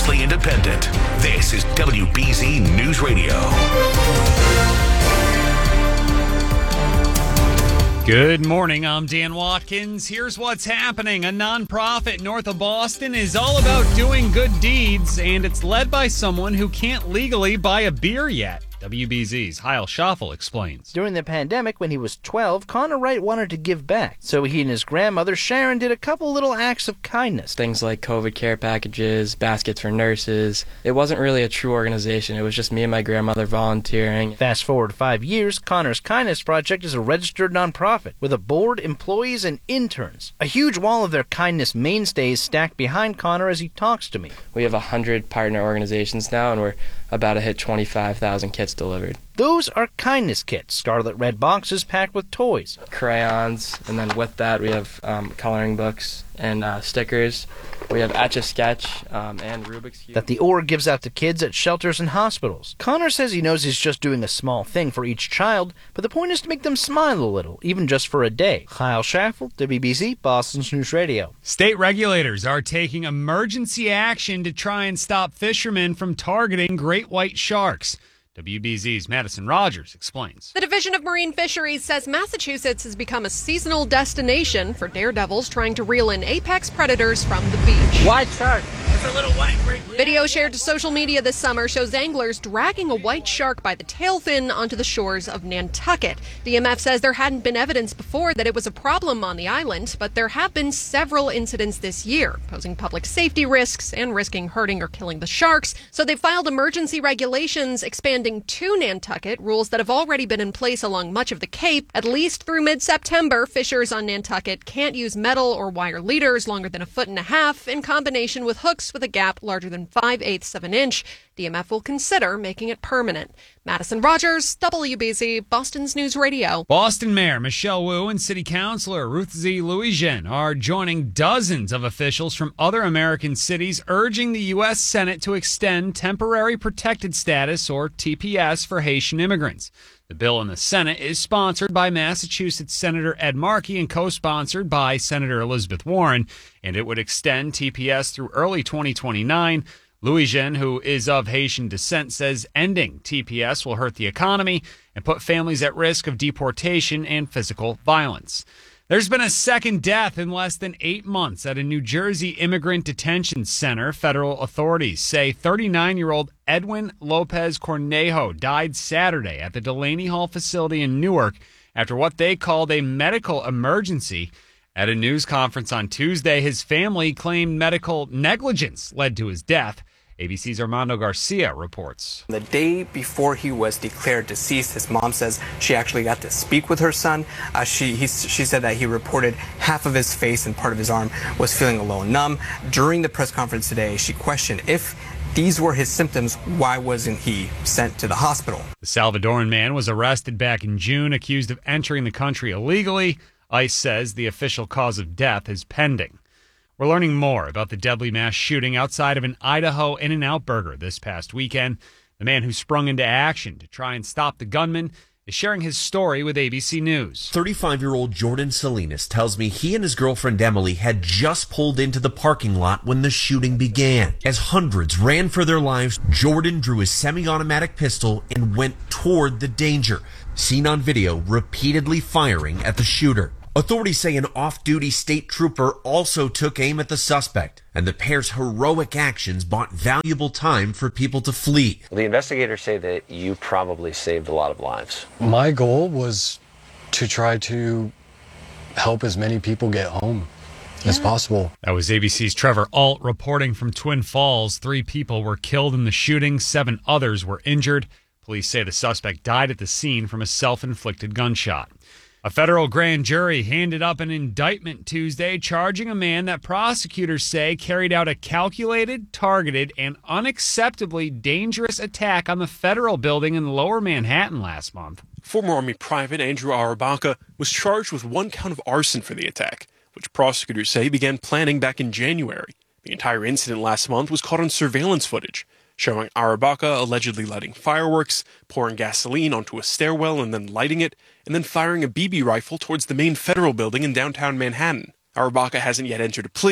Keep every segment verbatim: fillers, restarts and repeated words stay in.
fiercely independent. This is W B Z News Radio. Good morning, I'm Dan Watkins. Here's what's happening. A nonprofit north of Boston is all about doing good deeds, and it's led by someone who can't legally buy a beer yet. W B Z's Kyle Schaffel explains. During the pandemic, when he was twelve, Connor Wright wanted to give back. So he and his grandmother, Sharon, did a couple little acts of kindness. Things like COVID care packages, baskets for nurses. It wasn't really a true organization. It was just me and my grandmother volunteering. Fast forward five years, Connor's Kindness Project is a registered nonprofit with a board, employees, and interns. A huge wall of their kindness mainstays stacked behind Connor as he talks to me. We have one hundred partner organizations now, and we're about to hit twenty-five thousand kits delivered. Those are kindness kits, scarlet red boxes packed with toys. Crayons, and then with that we have um, coloring books and uh, stickers. We have Etch-a-Sketch um, and Rubik's Cube. That the org gives out to kids at shelters and hospitals. Connor says he knows he's just doing a small thing for each child, but the point is to make them smile a little, even just for a day. Kyle Schaffel, W B Z, Boston's News Radio. State regulators are taking emergency action to try and stop fishermen from targeting great white sharks. W B Z's Madison Rogers explains. The Division of Marine Fisheries says Massachusetts has become a seasonal destination for daredevils trying to reel in apex predators from the beach. White shark. It's a little white. Video shared to social media this summer shows anglers dragging a white shark by the tail fin onto the shores of Nantucket. D M F says there hadn't been evidence before that it was a problem on the island, but there have been several incidents this year, posing public safety risks and risking hurting or killing the sharks. So they've filed emergency regulations expanding to Nantucket, rules that have already been in place along much of the Cape. At least through mid-September, fishers on Nantucket can't use metal or wire leaders longer than a foot and a half in combination with hooks with a gap larger than five-eighths of an inch. D M F will consider making it permanent. Madison Rogers, W B Z, Boston's News Radio. Boston Mayor Michelle Wu and City Councilor Ruth Z. Louijean are joining dozens of officials from other American cities urging the U S Senate to extend temporary protected status, or T P S, for Haitian immigrants. The bill in the Senate is sponsored by Massachusetts Senator Ed Markey and co-sponsored by Senator Elizabeth Warren, and it would extend T P S through early twenty twenty-nine. Louijean, who is of Haitian descent, says ending T P S will hurt the economy and put families at risk of deportation and physical violence. There's been a second death in less than eight months at a New Jersey immigrant detention center. Federal authorities say thirty-nine-year-old Edwin Lopez Cornejo died Saturday at the Delaney Hall facility in Newark after what they called a medical emergency. At a news conference on Tuesday, his family claimed medical negligence led to his death. A B C's Armando Garcia reports. The day before he was declared deceased, his mom says she actually got to speak with her son. Uh, she he, she said that he reported half of his face and part of his arm was feeling a little numb. During the press conference today, she questioned if these were his symptoms, why wasn't he sent to the hospital? The Salvadoran man was arrested back in June, accused of entering the country illegally. ICE says the official cause of death is pending. We're learning more about the deadly mass shooting outside of an Idaho In-N-Out Burger this past weekend. The man who sprung into action to try and stop the gunman is sharing his story with A B C News. thirty-five-year-old Jordan Salinas tells me he and his girlfriend Emily had just pulled into the parking lot when the shooting began. As hundreds ran for their lives, Jordan drew his semi-automatic pistol and went toward the danger, seen on video repeatedly firing at the shooter. Authorities say an off-duty state trooper also took aim at the suspect, and the pair's heroic actions bought valuable time for people to flee. The investigators say that you probably saved a lot of lives. My goal was to try to help as many people get home as possible. That was A B C's Trevor Alt reporting from Twin Falls. Three people were killed in the shooting. Seven others were injured. Police say the suspect died at the scene from a self-inflicted gunshot. A federal grand jury handed up an indictment Tuesday charging a man that prosecutors say carried out a calculated, targeted, and unacceptably dangerous attack on the federal building in Lower Manhattan last month. Former Army Private Andrew Arabaca was charged with one count of arson for the attack, which prosecutors say began planning back in January. The entire incident last month was caught on surveillance footage, showing Arabaca allegedly lighting fireworks, pouring gasoline onto a stairwell and then lighting it, and then firing a B B rifle towards the main federal building in downtown Manhattan. Arabaca hasn't yet entered a plea,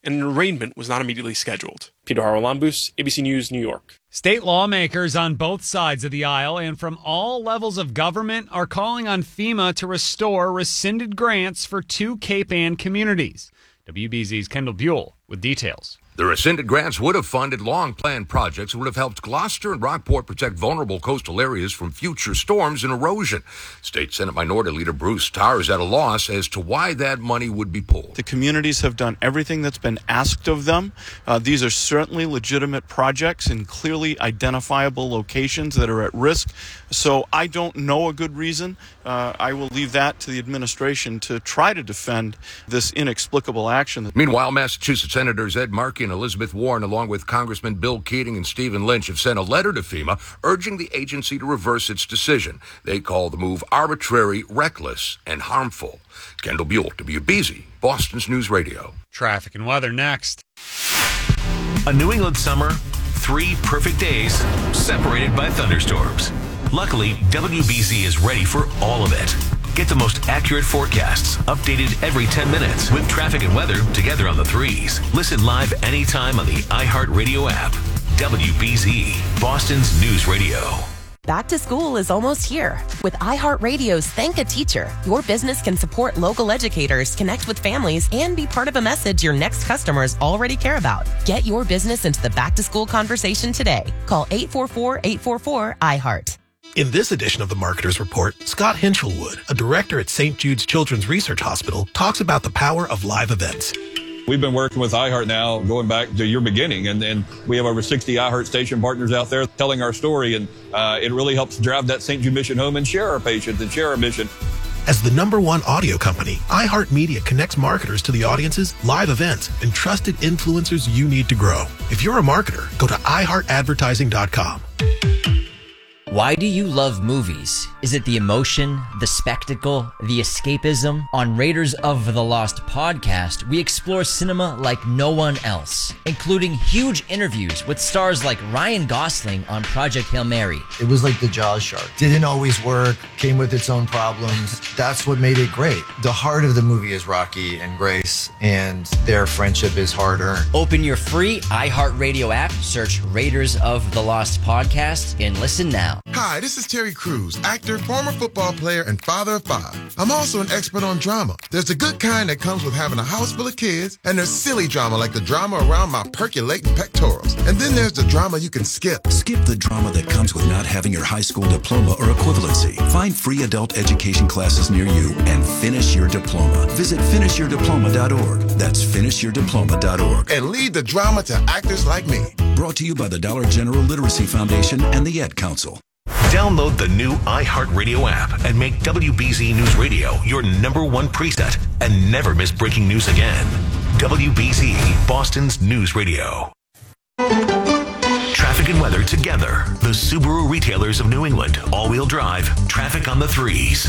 and an arraignment was not immediately scheduled. Peter Haralambous, A B C News, New York. State lawmakers on both sides of the aisle and from all levels of government are calling on FEMA to restore rescinded grants for two Cape Ann communities. W B Z's Kendall Buell with details. The rescinded grants would have funded long-planned projects that would have helped Gloucester and Rockport protect vulnerable coastal areas from future storms and erosion. State Senate Minority Leader Bruce Tarr is at a loss as to why that money would be pulled. The communities have done everything that's been asked of them. Uh, these are certainly legitimate projects in clearly identifiable locations that are at risk. So I don't know a good reason. Uh, I will leave that to the administration to try to defend this inexplicable action. Meanwhile, Massachusetts Senators Ed Markey and Elizabeth Warren, along with Congressman Bill Keating and Stephen Lynch, have sent a letter to FEMA urging the agency to reverse its decision. They call the move arbitrary, reckless, and harmful. Kendall Buell, W B Z, Boston's News Radio. Traffic and weather next. A New England summer, three perfect days separated by thunderstorms. Luckily, W B Z is ready for all of it. Get the most accurate forecasts, updated every ten minutes, with traffic and weather together on the threes. Listen live anytime on the iHeartRadio app. W B Z, Boston's News Radio. Back to school is almost here. With iHeartRadio's Thank a Teacher, your business can support local educators, connect with families, and be part of a message your next customers already care about. Get your business into the back-to-school conversation today. Call eight four four, eight four four, I heart. In this edition of the Marketer's Report, Scott Hinchelwood, a director at Saint Jude's Children's Research Hospital, talks about the power of live events. We've been working with iHeart now going back to your beginning, and, and we have over sixty iHeart station partners out there telling our story, and uh, it really helps drive that Saint Jude mission home and share our patients and share our mission. As the number one audio company, iHeartMedia connects marketers to the audiences, live events, and trusted influencers you need to grow. If you're a marketer, go to i heart advertising dot com. Why do you love movies? Is it the emotion, the spectacle, the escapism? On Raiders of the Lost podcast, we explore cinema like no one else, including huge interviews with stars like Ryan Gosling on Project Hail Mary. It was like the Jaws shark. Didn't always work, came with its own problems. That's what made it great. The heart of the movie is Rocky and Grace, and their friendship is hard-earned. Open your free iHeartRadio app, search Raiders of the Lost podcast, and listen now. Hi, this is Terry Crews, actor, former football player, and father of five. I'm also an expert on drama. There's the good kind that comes with having a house full of kids, and there's silly drama like the drama around my percolating pectorals. And then there's the drama you can skip. Skip the drama that comes with not having your high school diploma or equivalency. Find free adult education classes near you and finish your diploma. Visit finish your diploma dot org. That's finish your diploma dot org. And lead the drama to actors like me. Brought to you by the Dollar General Literacy Foundation and the Ed Council. Download the new iHeartRadio app and make W B Z News Radio your number one preset and never miss breaking news again. W B Z, Boston's News Radio. Traffic and weather together. The Subaru retailers of New England. All-wheel drive. Traffic on the threes.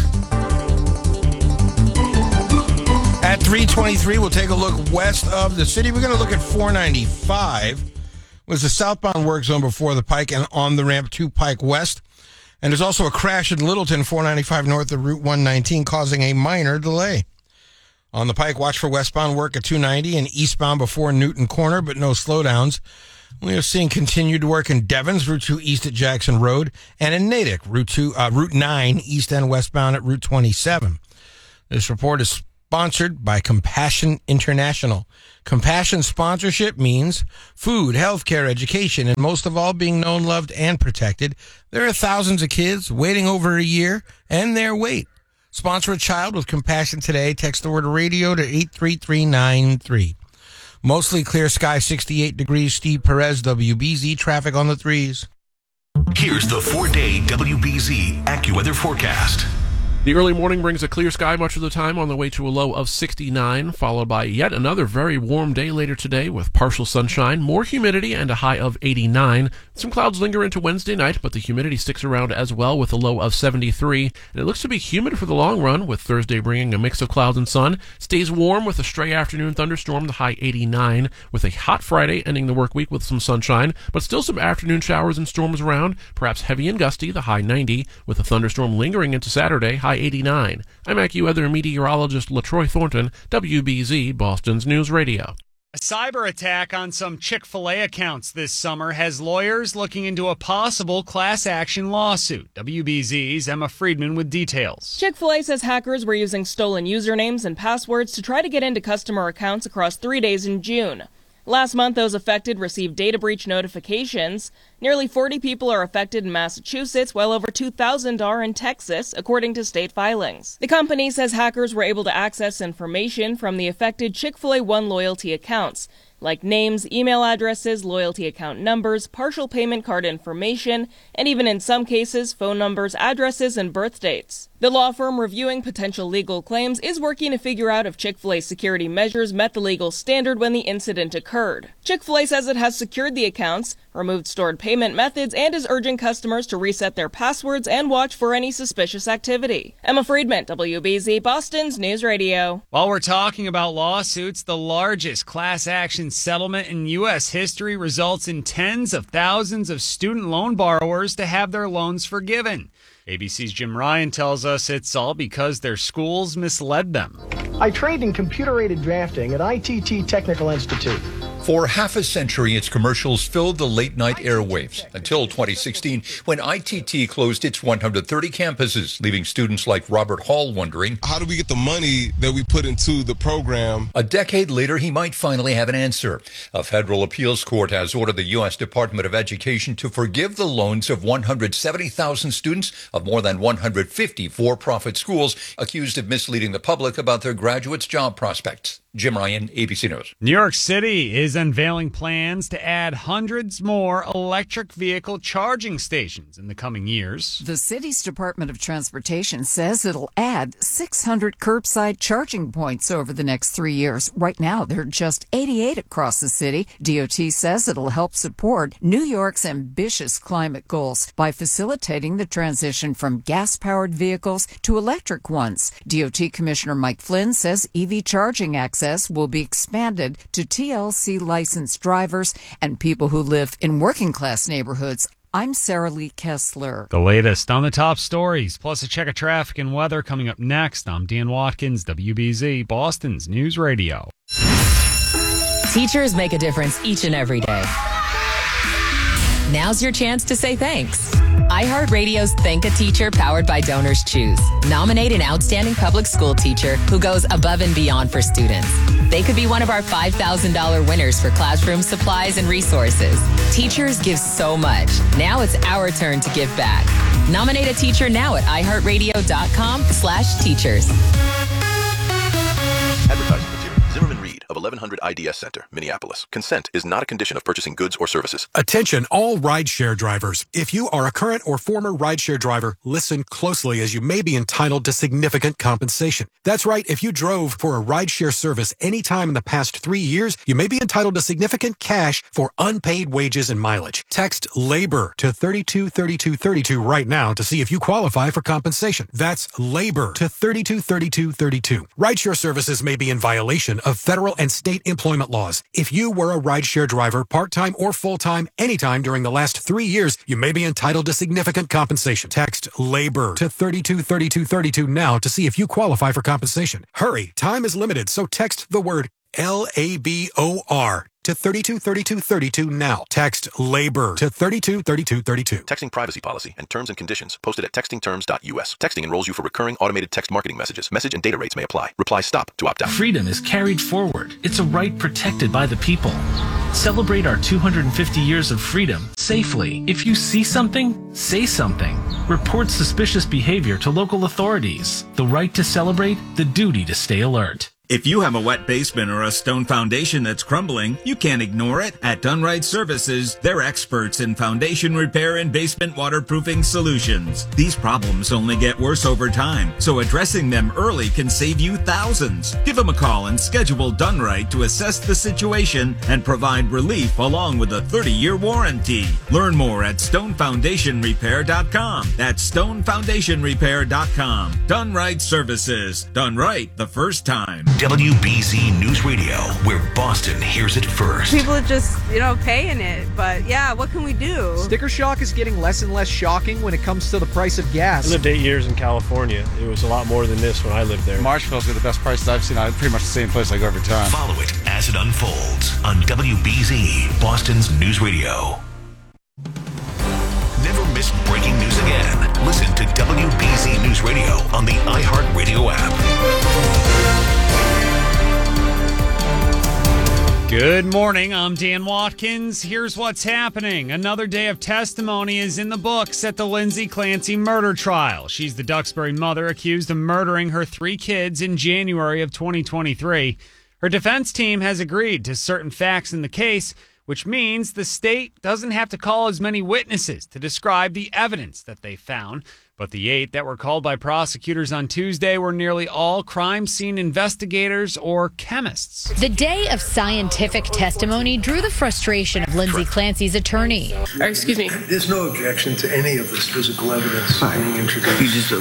At three twenty-three, we'll take a look west of the city. We're going to look at four ninety-five. Was the southbound work zone before the Pike and on the ramp to Pike West. And there's also a crash in Littleton, four ninety-five north of Route one nineteen, causing a minor delay. On the Pike, watch for westbound work at two ninety and eastbound before Newton Corner, but no slowdowns. We are seeing continued work in Devens, Route two east at Jackson Road, and in Natick, Route two, uh, Route nine east and westbound at Route twenty-seven. This report is sponsored by Compassion International. Compassion sponsorship means food, healthcare, education, and most of all, being known, loved, and protected. There are thousands of kids waiting over a year, and their wait. Sponsor a child with Compassion today. Text the word radio to eight three three nine three. Mostly clear sky, sixty-eight degrees. Steve Perez, W B Z, traffic on the threes. Here's the four-day W B Z AccuWeather forecast. The early morning brings a clear sky much of the time on the way to a low of sixty-nine, followed by yet another very warm day later today with partial sunshine, more humidity, and a high of eighty-nine. Some clouds linger into Wednesday night, but the humidity sticks around as well with a low of seventy-three. And it looks to be humid for the long run, with Thursday bringing a mix of clouds and sun. Stays warm with a stray afternoon thunderstorm, the high eighty-nine, with a hot Friday ending the work week with some sunshine, but still some afternoon showers and storms around, perhaps heavy and gusty, the high ninety, with a thunderstorm lingering into Saturday, high eighty-nine. I'm AccuWeather meteorologist LaTroy Thornton, W B Z, Boston's News Radio. A cyber attack on some Chick-fil-A accounts this summer has lawyers looking into a possible class action lawsuit. W B Z's Emma Friedman with details. Chick-fil-A says hackers were using stolen usernames and passwords to try to get into customer accounts across three days in June. Last month, those affected received data breach notifications. Nearly forty people are affected in Massachusetts, while over two thousand are in Texas, according to state filings. The company says hackers were able to access information from the affected Chick-fil-A One loyalty accounts, like names, email addresses, loyalty account numbers, partial payment card information, and even in some cases, phone numbers, addresses, and birth dates. The law firm reviewing potential legal claims is working to figure out if Chick-fil-A's security measures met the legal standard when the incident occurred. Chick-fil-A says it has secured the accounts, removed stored payment methods, and is urging customers to reset their passwords and watch for any suspicious activity. Emma Friedman, W B Z, Boston's News Radio. While we're talking about lawsuits, the largest class action settlement in U S history results in tens of thousands of student loan borrowers to have their loans forgiven. A B C's Jim Ryan tells us it's all because their schools misled them. I trained in computer-aided drafting at I T T Technical Institute. For half a century, its commercials filled the late-night airwaves until twenty sixteen, when I T T closed its one hundred thirty campuses, leaving students like Robert Hall wondering, how do we get the money that we put into the program? A decade later, he might finally have an answer. A federal appeals court has ordered the U S Department of Education to forgive the loans of one hundred seventy thousand students of more than one hundred fifty for-profit schools accused of misleading the public about their graduates' job prospects. Jim Ryan, A B C News. New York City is unveiling plans to add hundreds more electric vehicle charging stations in the coming years. The city's Department of Transportation says it'll add six hundred curbside charging points over the next three years. Right now, there are just eighty-eight across the city. D O T says it'll help support New York's ambitious climate goals by facilitating the transition from gas-powered vehicles to electric ones. D O T Commissioner Mike Flynn says E V charging access will be expanded to T L C licensed drivers and people who live in working-class neighborhoods. I'm Sarah Lee Kessler. The latest on the top stories, plus a check of traffic and weather coming up next. I'm Dan Watkins, W B Z, Boston's News Radio. Teachers make a difference each and every day. Now's your chance to say thanks. iHeartRadio's Thank a Teacher, powered by Donors Choose. Nominate an outstanding public school teacher who goes above and beyond for students. They could be one of our five thousand dollars winners for classroom supplies and resources. Teachers give so much. Now it's our turn to give back. Nominate a teacher now at iHeartRadio.com slash teachers. Advertising material. Zimmerman Reed of eleven hundred I D S Center, Minneapolis. Consent is not a condition of purchasing goods or services. Attention all rideshare drivers. If you are a current or former rideshare driver, listen closely as you may be entitled to significant compensation. That's right. If you drove for a rideshare service any time in the past three years, you may be entitled to significant cash for unpaid wages and mileage. Text LABOR to thirty-two thirty-two thirty-two right now to see if you qualify for compensation. That's LABOR to thirty-two thirty-two thirty-two. Rideshare services may be in violation of federal and state employment laws. If you were a rideshare driver, part-time or full-time, anytime during the last three years, you may be entitled to significant compensation. Text LABOR to thirty-two thirty-two thirty-two now to see if you qualify for compensation. Hurry, time is limited, so text the word L A B O R to thirty-two thirty-two thirty-two now. Text LABOR to thirty-two thirty-two thirty-two. Texting privacy policy and terms and conditions posted at texting terms dot U S. Texting enrolls you for recurring automated text marketing messages. Message and data rates may apply. Reply STOP to opt out. Freedom is carried forward. It's a right protected by the people. Celebrate our two hundred fifty years of freedom safely. If you see something, say something. Report suspicious behavior to local authorities. The right to celebrate, the duty to stay alert. If you have a wet basement or a stone foundation that's crumbling, you can't ignore it. At Dunright Services, they're experts in foundation repair and basement waterproofing solutions. These problems only get worse over time, so addressing them early can save you thousands. Give them a call and schedule Dunright to assess the situation and provide relief along with a thirty-year warranty. Learn more at stone foundation repair dot com. That's stone foundation repair dot com. Dunright Services. Done right the first time. W B Z News Radio, where Boston hears it first. People are just, you know, paying it. But yeah, what can we do? Sticker shock is getting less and less shocking when it comes to the price of gas. I lived eight years in California. It was a lot more than this when I lived there. Marshall's got the best prices I've seen. Pretty much the same place I go every time. Follow it as it unfolds on W B Z, Boston's News Radio. Never miss breaking news again. Listen to W B Z News Radio on the iHeartRadio app. Good morning, I'm Dan Watkins. Here's what's happening. Another day of testimony is in the books at the Lindsay Clancy murder trial. She's the Duxbury mother accused of murdering her three kids in January of twenty twenty-three. Her defense team has agreed to certain facts in the case, which means the state doesn't have to call as many witnesses to describe the evidence that they found. But the eight that were called by prosecutors on Tuesday were nearly all crime scene investigators or chemists. The day of scientific testimony drew the frustration of Lindsay Clancy's attorney. Uh, excuse me. There's no objection to any of this physical evidence being introduced. You just,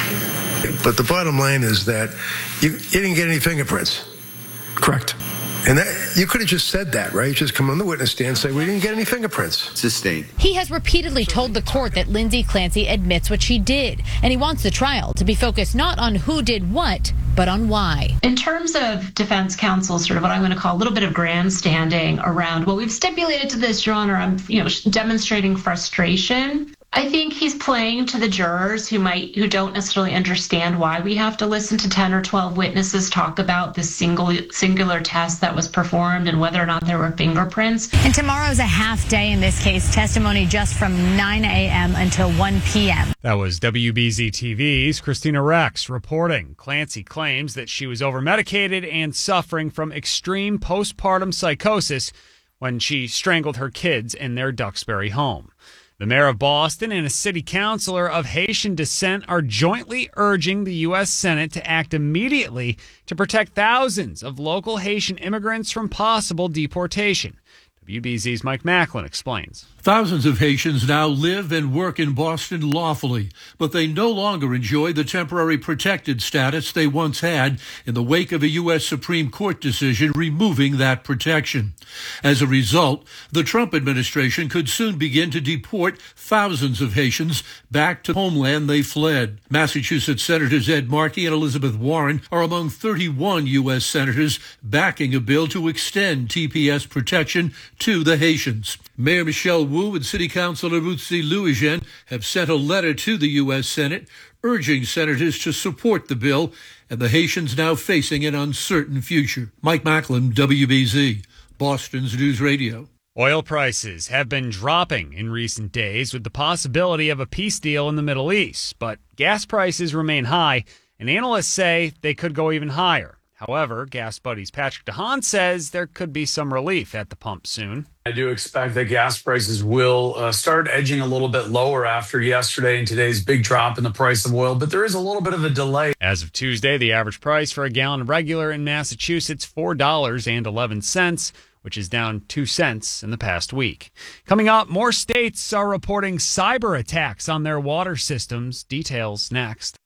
uh... But the bottom line is that you, you didn't get any fingerprints. Correct. And that, you could have just said that, right? Just come on the witness stand and say, we didn't get any fingerprints. Sustained. He has repeatedly told the court that Lindsay Clancy admits what she did, and he wants the trial to be focused not on who did what, but on why. In terms of defense counsel, sort of what I'm going to call a little bit of grandstanding around, well, we've stipulated to this, Your Honor, I'm you know demonstrating frustration. I think he's playing to the jurors who might who don't necessarily understand why we have to listen to ten or twelve witnesses talk about this single singular test that was performed and whether or not there were fingerprints. And tomorrow's a half day in this case, testimony just from nine a.m. until one p.m. That was W B Z T V's Christina Rex reporting. Clancy claims that she was overmedicated and suffering from extreme postpartum psychosis when she strangled her kids in their Duxbury home. The mayor of Boston and a city councilor of Haitian descent are jointly urging the U S Senate to act immediately to protect thousands of local Haitian immigrants from possible deportation. W B Z's Mike Macklin explains. Thousands of Haitians now live and work in Boston lawfully, but they no longer enjoy the temporary protected status they once had in the wake of a U S Supreme Court decision removing that protection. As a result, the Trump administration could soon begin to deport thousands of Haitians back to homeland they fled. Massachusetts Senators Ed Markey and Elizabeth Warren are among thirty-one U S senators backing a bill to extend T P S protection to the Haitians. Mayor Michelle Wu and City Councilor Ruth C. Louijean have sent a letter to the U S Senate urging senators to support the bill and the Haitians now facing an uncertain future. Mike Macklin, W B Z, Boston's News Radio. Oil prices have been dropping in recent days with the possibility of a peace deal in the Middle East, but gas prices remain high, and analysts say they could go even higher. However, Gas Buddy's Patrick DeHaan says there could be some relief at the pump soon. I do expect that gas prices will uh, start edging a little bit lower after yesterday and today's big drop in the price of oil, but there is a little bit of a delay. As of Tuesday, the average price for a gallon of regular in Massachusetts, four dollars and eleven cents, which is down two cents in the past week. Coming up, more states are reporting cyber attacks on their water systems. Details next.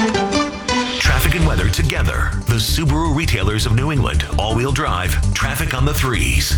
Traffic and weather together. The Subaru retailers of New England. All-wheel drive. Traffic on the threes.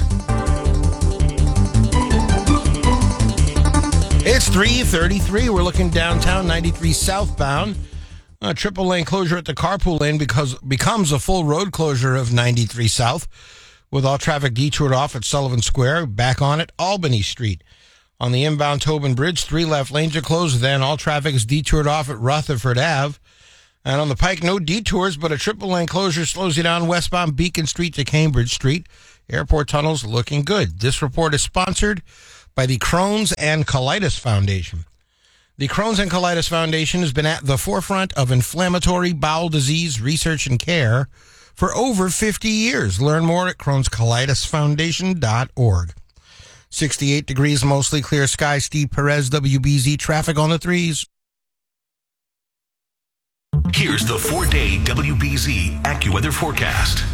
It's three thirty-three. We're looking downtown, ninety-three southbound. A triple lane closure at the carpool lane because becomes a full road closure of ninety-three south, with all traffic detoured off at Sullivan Square, back on at Albany Street. On the inbound Tobin Bridge, three left lanes are closed. Then all traffic is detoured off at Rutherford Avenue. And on the Pike, no detours, but a triple lane closure slows you down westbound Beacon Street to Cambridge Street. Airport tunnels looking good. This report is sponsored by the Crohn's and Colitis Foundation. The Crohn's and Colitis Foundation has been at the forefront of inflammatory bowel disease research and care for over fifty years. Learn more at crohns colitis foundation dot org. sixty-eight degrees, mostly clear sky. Steve Perez, W B Z, traffic on the threes. Here's the four-day W B Z AccuWeather forecast.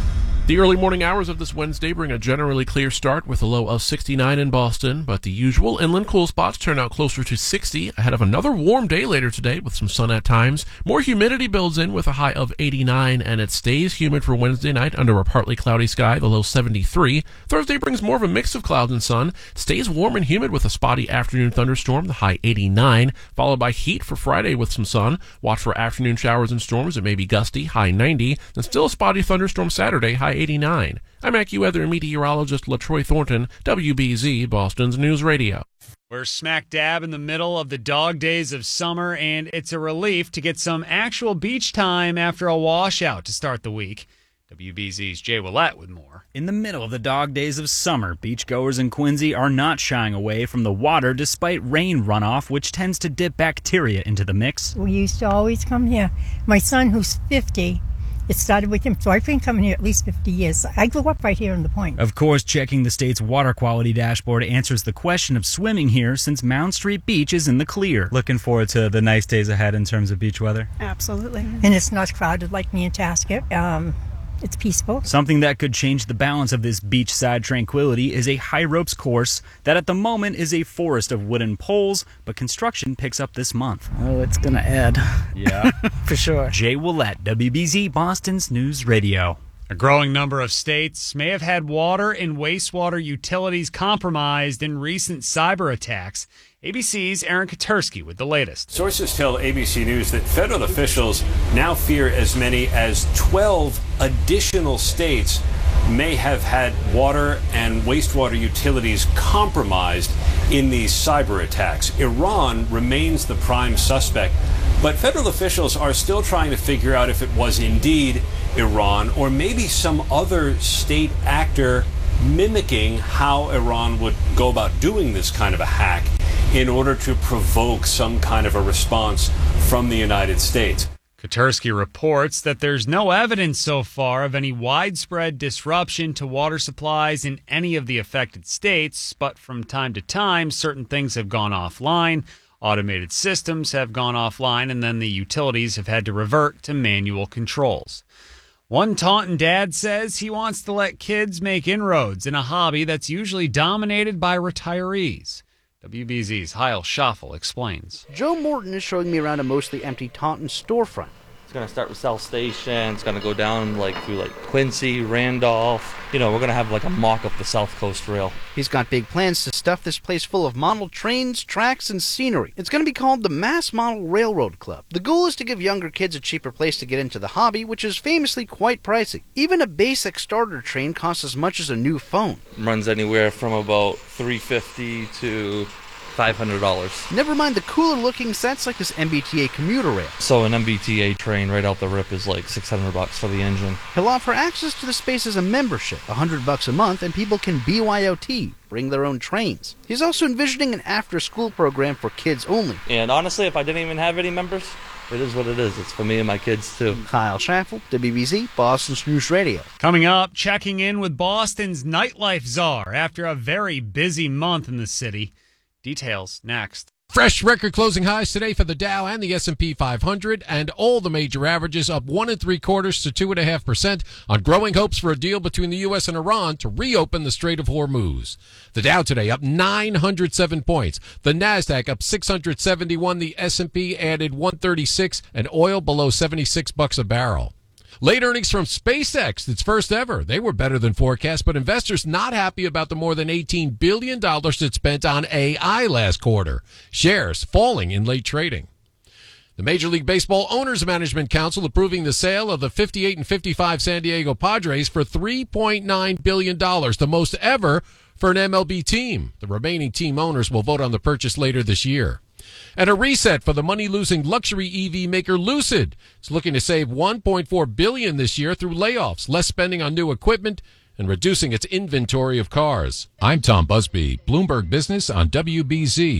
The early morning hours of this Wednesday bring a generally clear start with a low of sixty-nine in Boston, but the usual inland cool spots turn out closer to sixty ahead of another warm day later today with some sun at times. More humidity builds in with a high of eighty-nine, and it stays humid for Wednesday night under a partly cloudy sky, the low seventy-three. Thursday brings more of a mix of clouds and sun. It stays warm and humid with a spotty afternoon thunderstorm, the high eighty-nine, followed by heat for Friday with some sun. Watch for afternoon showers and storms. It may be gusty, high ninety, and still a spotty thunderstorm Saturday, high eighty-nine. I'm AccuWeather meteorologist LaTroy Thornton, W B Z, Boston's News Radio. We're smack dab in the middle of the dog days of summer, and it's a relief to get some actual beach time after a washout to start the week. W B Z's Jay Willett with more. In the middle of the dog days of summer, beachgoers in Quincy are not shying away from the water despite rain runoff, which tends to dip bacteria into the mix. We used to always come here. My son, who's fifty, it started with him, so I've been coming here at least fifty years. I grew up right here in the Point. Of course, checking the state's water quality dashboard answers the question of swimming here since Mound Street Beach is in the clear. Looking forward to the nice days ahead in terms of beach weather? Absolutely. And it's not crowded like Nantasket. Um, it's peaceful. Something that could change the balance of this beachside tranquility is a high ropes course that at the moment is a forest of wooden poles, but construction picks up this month. Oh, it's going to add. Yeah. For sure. Jay Willett, W B Z, Boston's News Radio. A growing number of states may have had water and wastewater utilities compromised in recent cyber attacks. A B C's Aaron Katersky with the latest. Sources tell A B C News that federal officials now fear as many as twelve additional states may have had water and wastewater utilities compromised in these cyber attacks. Iran remains the prime suspect, but federal officials are still trying to figure out if it was indeed Iran or maybe some other state actor mimicking how Iran would go about doing this kind of a hack in order to provoke some kind of a response from the United States. Katersky reports that there's no evidence so far of any widespread disruption to water supplies in any of the affected states, but from time to time, certain things have gone offline, automated systems have gone offline, and then the utilities have had to revert to manual controls. One Taunton dad says he wants to let kids make inroads in a hobby that's usually dominated by retirees. W B Z's Heil Schaffel explains. Joe Morton is showing me around a mostly empty Taunton storefront. It's going to start with South Station. It's going to go down like through like Quincy, Randolph. You know, we're going to have like a mock up the South Coast Rail. He's got big plans to stuff this place full of model trains, tracks, and scenery. It's going to be called the Mass Model Railroad Club. The goal is to give younger kids a cheaper place to get into the hobby, which is famously quite pricey. Even a basic starter train costs as much as a new phone. Runs anywhere from about three hundred fifty dollars to five hundred dollars. Never mind the cooler looking sets like this M B T A commuter rail. So an M B T A train right out the rip is like six hundred bucks for the engine. He'll offer access to the space as a membership, one hundred bucks a month, and people can B Y O T, bring their own trains. He's also envisioning an after-school program for kids only. And honestly, if I didn't even have any members, it is what it is. It's for me and my kids, too. Kyle Schaffel, W B Z, Boston's News Radio. Coming up, checking in with Boston's nightlife czar after a very busy month in the city. Details next. Fresh record closing highs today for the Dow and the S and P five hundred, and all the major averages up one and three quarters to two and a half percent on growing hopes for a deal between the U S and Iran to reopen the Strait of Hormuz. The Dow today up nine hundred seven points. The Nasdaq up six hundred seventy-one. The S and P added one thirty-six, and oil below seventy-six bucks a barrel. Late earnings from SpaceX, its first ever. They were better than forecast, but investors not happy about the more than eighteen billion dollars it spent on A I last quarter. Shares falling in late trading. The Major League Baseball Owners Management Council approving the sale of the fifty-eight and fifty-five San Diego Padres for three point nine billion dollars, the most ever for an M L B team. The remaining team owners will vote on the purchase later this year. And a reset for the money-losing luxury E V maker Lucid. It's looking to save one point four billion dollars this year through layoffs, less spending on new equipment, and reducing its inventory of cars. I'm Tom Busby, Bloomberg Business on W B Z.